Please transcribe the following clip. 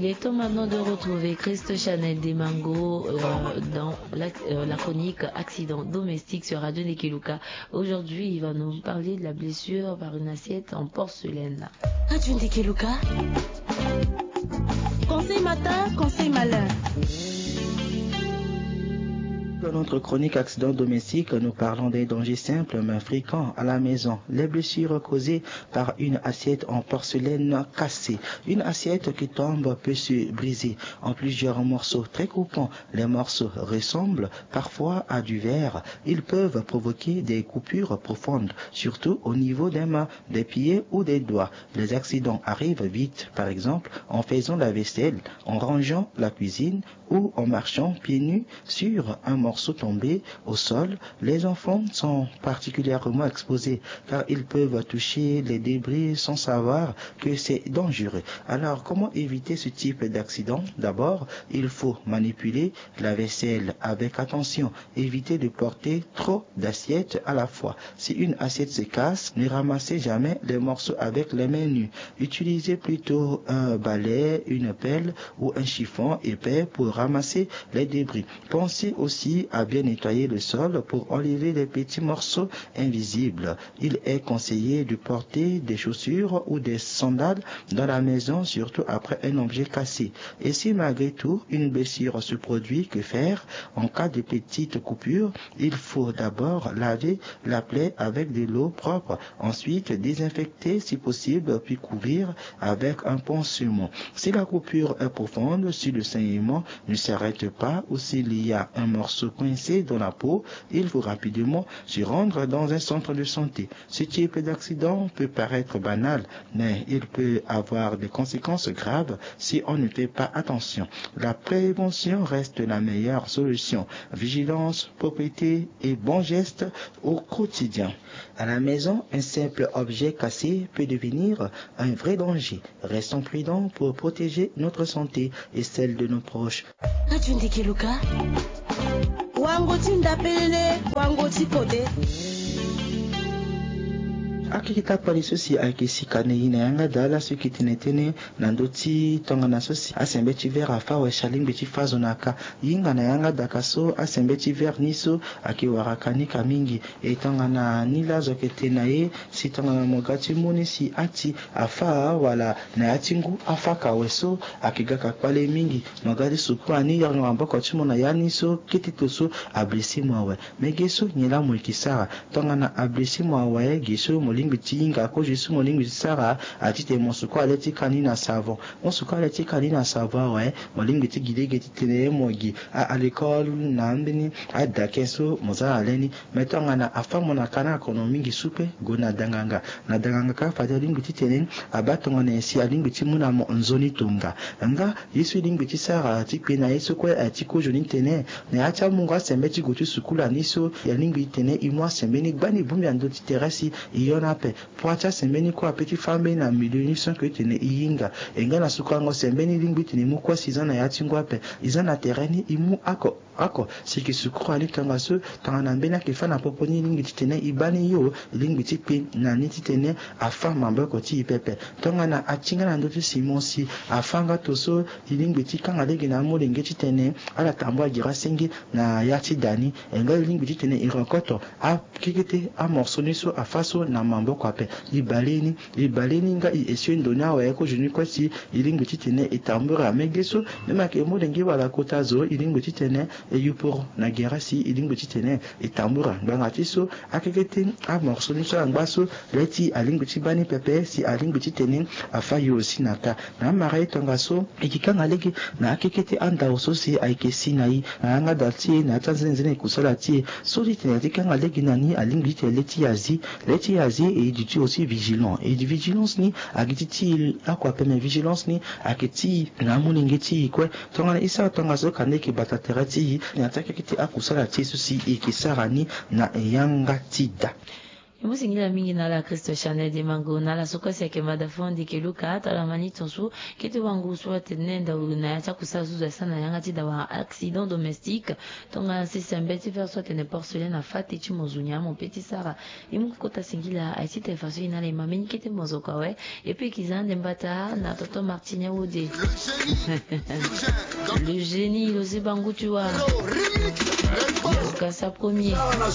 Il est temps maintenant de retrouver Christ Chanel Demango dans la chronique Accident domestique sur Radio Ndekeluka. Aujourd'hui, il va nous parler de la blessure par une assiette en porcelaine. Radio Ndekeluka. Conseil matin, conseil malin. Dans notre chronique accident domestique, nous parlons des dangers simples mais fréquents à la maison. Les blessures causées par une assiette en porcelaine cassée. Une assiette qui tombe peut se briser en plusieurs morceaux très coupants. Les morceaux ressemblent parfois à du verre. Ils peuvent provoquer des coupures profondes, surtout au niveau des mains, des pieds ou des doigts. Les accidents arrivent vite, par exemple en faisant la vaisselle, en rangeant la cuisine ou en marchant pieds nus sur un morceau tombé au sol. Les enfants sont particulièrement exposés car ils peuvent toucher les débris sans savoir que c'est dangereux. Alors, comment éviter ce type d'accident? D'abord, il faut manipuler la vaisselle avec attention. Éviter de porter trop d'assiettes à la fois. Si une assiette se casse, ne ramassez jamais les morceaux avec les mains nues. Utilisez plutôt un balai, une pelle ou un chiffon épais pour ramasser les débris. Pensez aussi à bien nettoyer le sol pour enlever les petits morceaux invisibles. Il est conseillé de porter des chaussures ou des sandales dans la maison, surtout après un objet cassé. Et si malgré tout une blessure se produit, que faire? En cas de petite coupure, il faut d'abord laver la plaie avec de l'eau propre, ensuite désinfecter si possible, puis couvrir avec un pansement. Si la coupure est profonde, si le saignement ne s'arrête pas ou s'il y a un morceau coincé dans la peau, il faut rapidement se rendre dans un centre de santé. Ce type d'accident peut paraître banal, mais il peut avoir des conséquences graves si on ne fait pas attention. La prévention reste la meilleure solution. Vigilance, propreté et bons gestes au quotidien. À la maison, un simple objet cassé peut devenir un vrai danger. Restons prudents pour protéger notre santé et celle de nos proches. Radio Ndekeluka. Wango tindapele, wango tipode. Akikita pali sosi akisi kane ina yanga dala suki tinetene nandoti tonga na sosi asembe ti ver afa we shalimbe ti fazo naka yinga na yanga dakaso asembe ti ver niso aki warakani kamingi e tonga na nila zokete na ye si tonga na mogati moni si ati afa wala na atingu afa kaweso akigaka kwale mingi mogati suku ani yango ambako timona yaniso kititoso ablisi mwawe megeso nyela mwikisara tonga na ablisi mwawe geso limbiti inga ko jesu molingi sara atite monsuko aleti kanina savon monsuko aleti kanina savon ouais molingi ti gidege ti tene mogi à l'école na mbini ada keso moza aleni metonga na afamo na kana ekonomingi supe gona danganga na danganga ka fa lingi ti tene abatonga na si alingi ti muna mo nzoni tunga nga yesu lingi ti sara ti pe na yesu ko ati ko joni tene na acha munga sembe ti gotu sukula niso ya lingi tene imwa sembe ni gbani bumbi ando ti terasi iyona pe poacha sembeni kwa petit fambe na milioni sans que tene yinga engana sukango sembeni lingbi tene mukwa sizana ya tingwa pe izana tereni imu ako siki sukro ali kanga so tanga mbena ke fana poponi lingi tene ibani yo lingi tipe na niti tene afa mamba ko ti pepe tonga na atinga na ndoto simonsi afanga toso lingi tikanga lege na mo lingi tene ala tambwa gira sengi na yati dani enga lingi tene irokoto a kikete a morsoni so afaso na mambo kwa pe ibaleni nga esio ndona wa ko juni ko si ilingi tene etambura megeso nema ke mo lingi wala kotazo ilingi tene e yupor na gera si ilingi tene etambura nganga tiso akekete a morsoni so ngbaso leti alingi tibani pepe si alingi tene afayo sinaka na mara tonga so ekikanga lege na akekete anda oso si aikesi nai na nga dati na tanzania kusala ti so tene tikanga lege nani alingi tene leti yazi et du aussi vigilant et du vigilance ni agiti akwa peme vigilance ni aketi na muningeti kwe tonga isa tonga so kaneke bataterati ni atake kiti akusala ti susi ikisarani na yanga tida. imusingila mingi na la Christo Chanel de Mango na la sokosi yake madafondi keluka tala manito su kete wangu swate nenda na yacha kusazuza sana yanga tida wa accident domestique tonga sisi mbeti vers soit ne porcelaine a fati chimozunya mon petit sara imukota singila aitite faso ina le mameni kete mozoka we et puis kizande mbata na toto Martinia Wode le génie le Zebangu tu vois Kasa premier